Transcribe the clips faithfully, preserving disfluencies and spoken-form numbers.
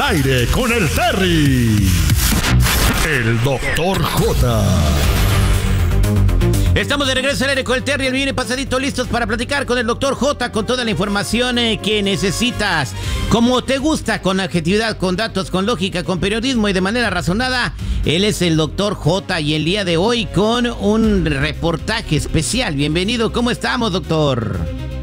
Al aire con el Terry. El doctor J. Estamos de regreso al aire con el Terry, el millón y pasadito, listos para platicar con el doctor J, con toda la información eh, que necesitas, como te gusta, con objetividad, con datos, con lógica, con periodismo y de manera razonada. Él es el doctor J y el día de hoy con un reportaje especial. Bienvenido, ¿cómo estamos, doctor?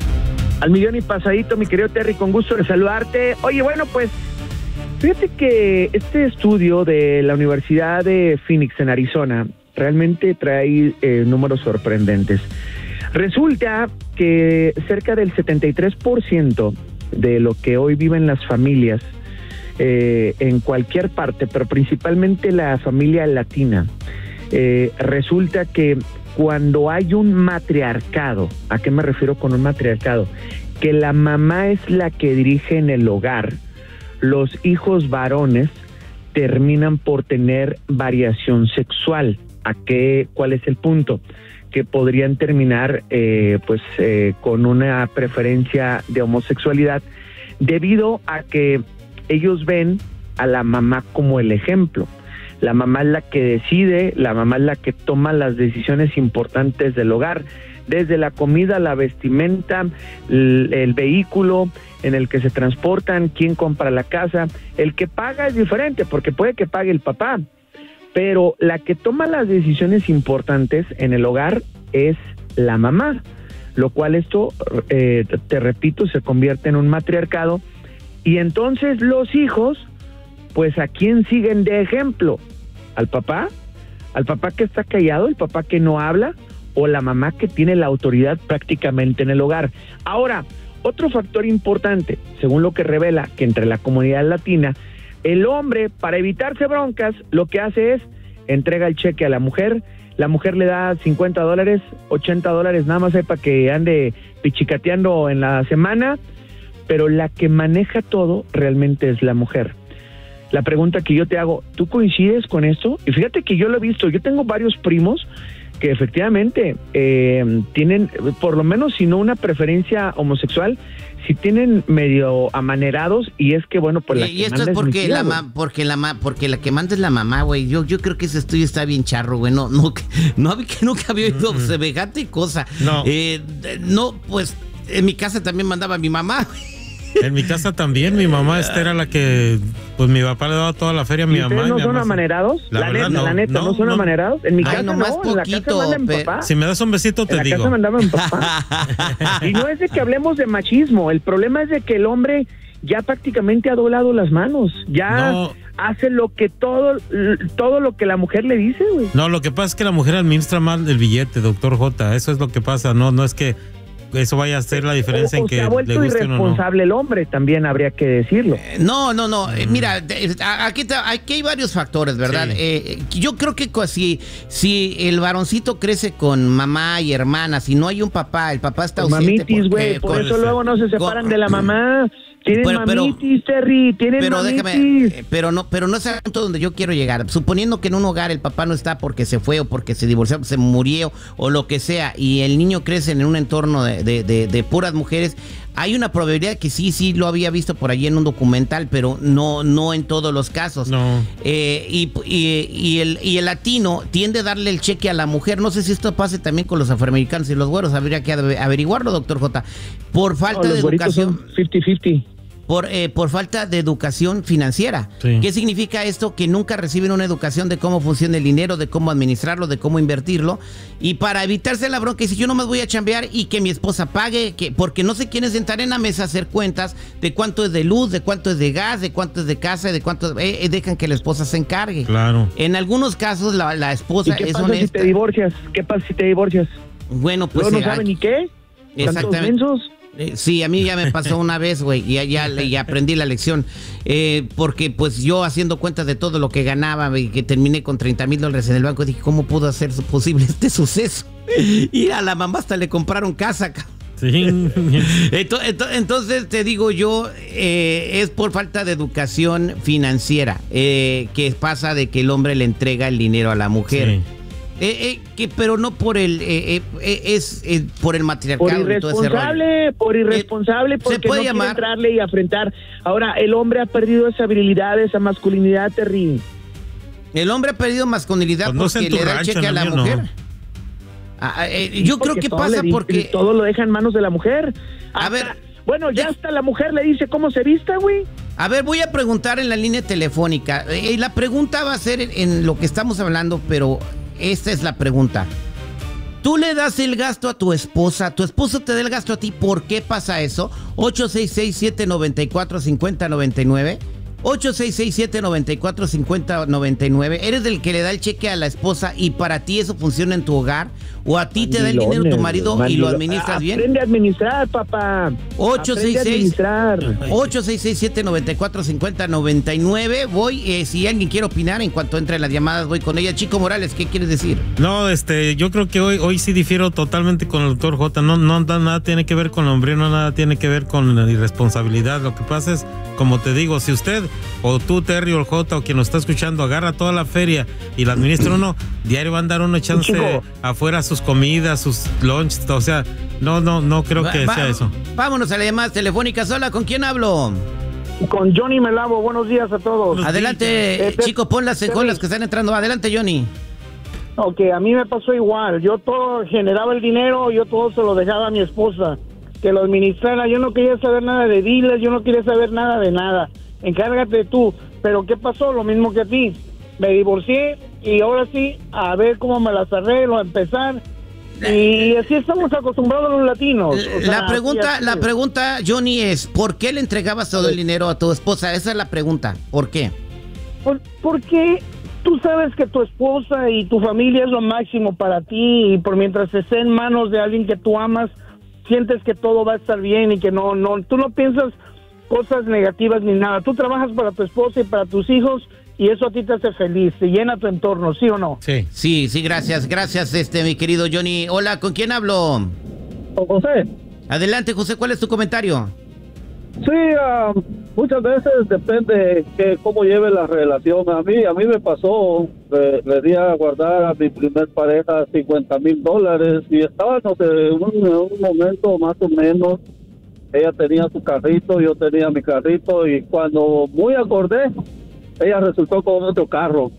Al millón y pasadito, mi querido Terry, con gusto de saludarte. Oye, bueno, pues, fíjate que este estudio de la Universidad de Phoenix en Arizona realmente trae eh, números sorprendentes. Resulta que cerca del setenta y tres por ciento de lo que hoy viven las familias eh, en cualquier parte, pero principalmente la familia latina, eh, resulta que cuando hay un matriarcado, ¿a qué me refiero con un matriarcado? Que la mamá es la que dirige en el hogar, los hijos varones terminan por tener variación sexual. ¿A qué? ¿Cuál es el punto? Que podrían terminar eh, pues eh, con una preferencia de homosexualidad debido a que ellos ven a la mamá como el ejemplo. La mamá es la que decide, la mamá es la que toma las decisiones importantes del hogar, desde la comida, la vestimenta, el, el vehículo en el que se transportan, quién compra la casa. El que paga es diferente, porque puede que pague el papá, pero la que toma las decisiones importantes en el hogar es la mamá, lo cual esto, eh, te repito, se convierte en un matriarcado, y entonces los hijos, pues ¿a quién siguen de ejemplo? ¿Al papá? ¿Al papá que está callado, el papá que no habla, o la mamá que tiene la autoridad prácticamente en el hogar? Ahora, otro factor importante, según lo que revela que entre la comunidad latina, el hombre, para evitarse broncas, lo que hace es entrega el cheque a la mujer, la mujer le da cincuenta dólares, ochenta dólares, nada más para que ande pichicateando en la semana, pero la que maneja todo realmente es la mujer. La pregunta que yo te hago, ¿tú coincides con esto? Y fíjate que yo lo he visto, yo tengo varios primos que efectivamente eh, tienen, por lo menos si no una preferencia homosexual, si tienen medio amanerados, y es que bueno, pues la y, que y esto manda es porque es mi tía, la ma, porque la ma, porque la que manda es la mamá, güey. Yo yo creo que ese estudio está bien charro, güey. No no no que nunca había oído mm-hmm. semejante cosa. No. Eh, no, pues en mi casa también mandaba mi mamá. En mi casa también, mi mamá esta era la que, pues mi papá le daba toda la feria a mi ¿Y mamá. ustedes no mi son mamá amanerados? La, la verdad, neta, no, la neta, no, no son no. amanados. En mi Ay, casa no, no, más en la poquito, casa manda mi pero... papá. Si me das un besito te en la digo. casa mandaba mi papá. Y no es de que hablemos de machismo, el problema es de que el hombre ya prácticamente ha doblado las manos, ya no. hace lo que todo, todo lo que la mujer le dice, güey. No, lo que pasa es que la mujer administra mal el billete, doctor J, eso es lo que pasa, no, no es que eso vaya a ser la diferencia o, en o que se ha vuelto le guste irresponsable o no. El hombre, también habría que decirlo. Eh, no, no, no. Eh, mira, aquí, aquí hay varios factores, ¿verdad? Sí. Eh, yo creo que si, si el varoncito crece con mamá y hermanas y no hay un papá, el papá está ausente. Mamitis, güey, por eso luego no se separan con, de la mamá. Tienen pero, mamitis, pero, Terry, tienen pero mamitis. Déjame, pero no, pero no es el punto donde yo quiero llegar. Suponiendo que en un hogar el papá no está porque se fue o porque se divorció, se murió o lo que sea, y el niño crece en un entorno de, de, de, de puras mujeres, hay una probabilidad que sí, sí lo había visto por allí en un documental, pero no, no en todos los casos. No. Eh, y, y, y, el, y el latino tiende a darle el cheque a la mujer. No sé si esto pase también con los afroamericanos y los güeros. Habría que averiguarlo, doctor J. Por falta no, de educación. cincuenta cincuenta. Por, eh, por falta de educación financiera. Sí. ¿Qué significa esto? Que nunca reciben una educación de cómo funciona el dinero, de cómo administrarlo, de cómo invertirlo. Y para evitarse la bronca, si yo no me voy a chambear y que mi esposa pague, que porque no se quieren sentar en la mesa a hacer cuentas de cuánto es de luz, de cuánto es de gas, de cuánto es de casa, de cuánto eh, eh, dejan que la esposa se encargue. Claro. En algunos casos la, la esposa ¿Y qué es pasa honesta. si te divorcias? ¿Qué pasa si te divorcias? Bueno, pues... ¿No, no eh, saben ni qué? Exactamente. Eh, sí, a mí ya me pasó una vez, güey, y ya, ya, ya aprendí la lección, eh, porque pues yo haciendo cuenta de todo lo que ganaba y que terminé con treinta mil dólares en el banco, dije, ¿cómo pudo hacer posible este suceso? Y a la mamá hasta le compraron casa, sí. entonces, entonces te digo yo, eh, es por falta de educación financiera, eh, que pasa de que el hombre le entrega el dinero a la mujer. Sí. Eh, eh, que, pero no por el, eh, eh, eh, es eh, por el matriarcado. Por y todo ese rollo. irresponsable, por irresponsable, Eh, porque se puede no llamar- quiere entrarle y enfrentar. Ahora, el hombre ha perdido esa habilidad, esa masculinidad, Terry. El hombre ha perdido masculinidad Pues no sé porque en tu le da el rancho, cheque a en la el mío, mujer. no. Ah, ah, eh, yo creo Porque que todo pasa le di- porque... todo lo deja en manos de la mujer. A Hasta- ver, Bueno, ya de- hasta la mujer le dice cómo se vista, güey. A ver, voy a preguntar en la línea telefónica. Eh, la pregunta va a ser en, en lo que estamos hablando, pero esta es la pregunta. Tú le das el gasto a tu esposa, tu esposo te da el gasto a ti, ¿por qué pasa eso? ocho seis seis, siete nueve cuatro, cinco cero nueve nueve ocho seis seis, siete nueve cuatro, cinco cero nueve nueve. ¿Eres del que le da el cheque a la esposa y para ti eso funciona en tu hogar? ¿O a ti te da el dinero tu marido y lo administras bien? Aprende a administrar, papá. ocho seis seis, Aprende a administrar. ocho seis seis, siete nueve cuatro, cinco cero nueve nueve. Voy, eh, si alguien quiere opinar, en cuanto entre las llamadas, voy con ella. Chico Morales, ¿qué quieres decir? No, este, yo creo que hoy, hoy sí difiero totalmente con el doctor J. No, no, no, nada tiene que ver con la hombría, no nada tiene que ver con la irresponsabilidad. Lo que pasa es, como te digo, si usted o tú, Terry o el J o quien nos está escuchando, agarra toda la feria y la administra uno, diario va a andar uno chance Chico. afuera sus comidas, sus lunches, o sea, no, no, no creo que Va- sea va- eso. Vámonos a las llamadas telefónicas. Hola, ¿con quién hablo? Con Johnny Melavo, buenos días a todos. Adelante, Este- chico, ponlas en con las que están entrando. Adelante, Johnny. Ok, a mí me pasó igual. Yo todo generaba el dinero, yo todo se lo dejaba a mi esposa, que lo administrara. Yo no quería saber nada de dealers, yo no quería saber nada de nada. Encárgate tú. Pero ¿qué pasó? Lo mismo que a ti. Me divorcié y ahora sí, a ver cómo me las arreglo, a empezar. Y así estamos acostumbrados los latinos. O sea, La pregunta, así la es. pregunta, Johnny, es ¿por qué le entregabas todo el dinero a tu esposa? Esa es la pregunta. ¿Por qué? ¿Por, porque tú sabes que tu esposa y tu familia es lo máximo para ti y por mientras esté en manos de alguien que tú amas, sientes que todo va a estar bien y que no, no, tú no piensas cosas negativas ni nada. Tú trabajas para tu esposa y para tus hijos y eso a ti te hace feliz, te llena tu entorno, ¿sí o no? Sí. Sí, sí, gracias, gracias, este, mi querido Johnny. Hola, ¿con quién hablo? Con José. Adelante, José, ¿cuál es tu comentario? Sí, ah, muchas veces depende que cómo lleve la relación. A mí, a mí me pasó, le, le di a guardar a mi primer pareja cincuenta mil dólares y estábamos en un, en un momento más o menos. Ella tenía su carrito, yo tenía mi carrito y cuando muy acordé, ella resultó con otro carro.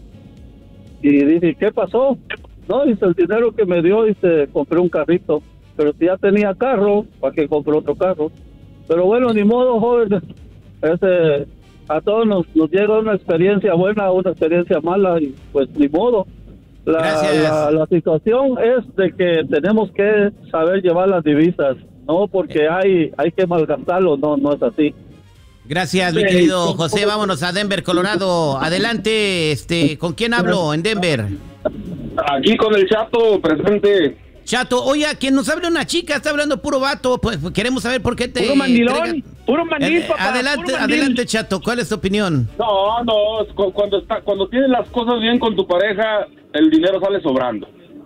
Y dije, ¿qué pasó? No, dice, el dinero que me dio, dice, compré un carrito. Pero si ya tenía carro, ¿para qué compró otro carro? Pero bueno, ni modo, joven. Ese, a todos nos, nos llega una experiencia buena, una experiencia mala, y pues ni modo. La, Gracias. la, la situación es de que tenemos que saber llevar las divisas, no porque hay, hay que malgastarlo, no, no es así. Gracias, mi Sí, querido sí. José. Vámonos a Denver, Colorado. Adelante, este, ¿con quién hablo en Denver? Aquí con el Chato presente. Chato, oye, quien nos habla una chica, está hablando puro vato, pues queremos saber por qué te... Puro mandilón, entrega- puro mandil, Eh, papá. adelante, puro mandil. adelante, Chato, ¿cuál es tu opinión? No, no, es cu- cuando está, cuando tienes las cosas bien con tu pareja, el dinero sale sobrando.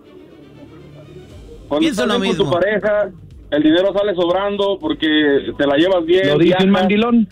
Cuando Pienso estás lo bien con mismo. tu pareja, el dinero sale sobrando porque te la llevas bien, Lo dice viajas, un mandilón.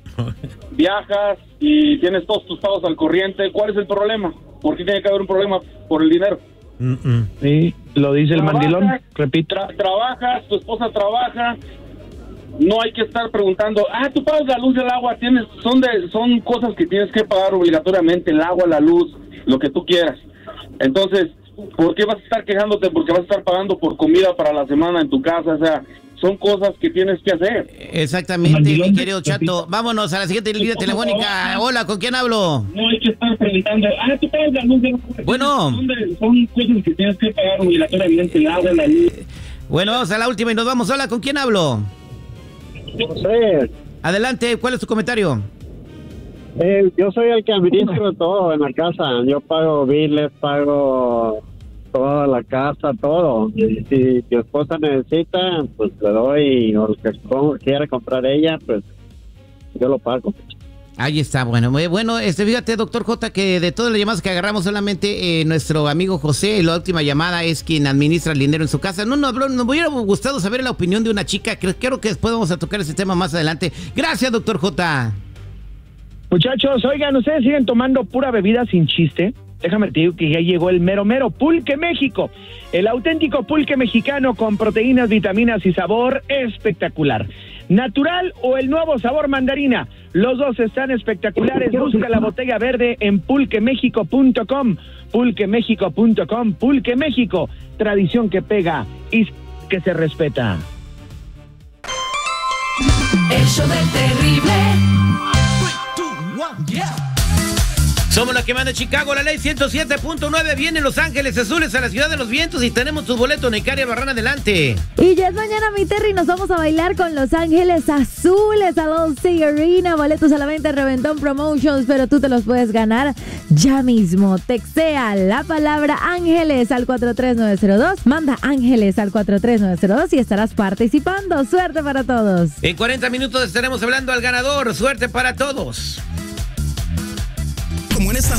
viajas y tienes todos tus pagos al corriente. ¿Cuál es el problema? ¿Por qué tiene que haber un problema por el dinero? Mm, mm. Sí, lo dice el Trabajas, mandilón. Repito. tra- trabajas, tu esposa trabaja. No hay que estar preguntando, ah, tú pagas la luz y el agua, tienes, son de, son cosas que tienes que pagar obligatoriamente, el agua, la luz, lo que tú quieras. Entonces, ¿por qué vas a estar quejándote? Porque vas a estar pagando por comida para la semana en tu casa, o sea, son cosas que tienes que hacer. Exactamente, Mandilón, mi querido Chato. repito. Vámonos a la siguiente línea telefónica. Hola, ¿con quién hablo? No hay que estar preguntando, ah, tú pagas la luz y el agua. Bueno. Son, de, son cosas que tienes que pagar obligatoriamente, el agua, la luz. Bueno, vamos a la última y nos vamos. Hola, ¿con quién hablo? José, Adelante, ¿cuál es tu comentario? eh, yo soy el que administro todo en la casa. Yo pago biles, pago toda la casa, todo. Y si mi esposa necesita, pues le doy, o lo que co- quiera comprar ella, pues yo lo pago. Ahí está, bueno, muy bueno. Este, fíjate, doctor J, que de todas las llamadas que agarramos, solamente eh, nuestro amigo José, la última llamada, es quien administra el dinero en su casa. No, no, bro, nos hubiera gustado saber la opinión de una chica. Creo, creo que después vamos a tocar ese tema más adelante. Gracias, doctor J. Muchachos, oigan, ¿ustedes siguen tomando pura bebida sin chiste? déjame te digo que ya llegó el mero mero Pulque México, el auténtico pulque mexicano con proteínas, vitaminas y sabor espectacular. Natural o el nuevo sabor mandarina, los dos están espectaculares. Busca la botella verde en pulque méxico punto com, pulque méxico punto com. Pulque México, tradición que pega y que se respeta. El show del terrible. Somos la que manda Chicago, la ley ciento siete punto nueve. Vienen Los Ángeles Azules a la ciudad de los vientos y tenemos tus boletos, Necaria Barran, adelante. Y ya es mañana, mi Terry, nos vamos a bailar con Los Ángeles Azules a All State Arena. Boletos a la venta en Reventón Promotions, pero tú te los puedes ganar ya mismo. Textea la palabra Ángeles al cuatro tres nueve cero dos. Manda Ángeles al cuatro tres nueve cero dos y estarás participando. Suerte para todos. En cuarenta minutos estaremos hablando al ganador. Suerte para todos. Como en esta